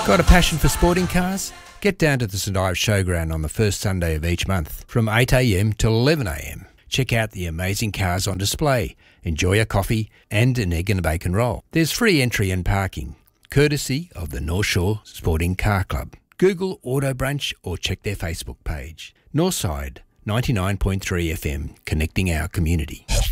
Got a passion for sporting cars? Get down to the St Ives Showground on the first Sunday of each month from 8am till 11am. Check out the amazing cars on display, enjoy a coffee and an egg and a bacon roll. There's free entry and parking, courtesy of the North Shore Sporting Car Club. Google Auto Brunch or check their Facebook page. Northside 99.3 FM, connecting our community.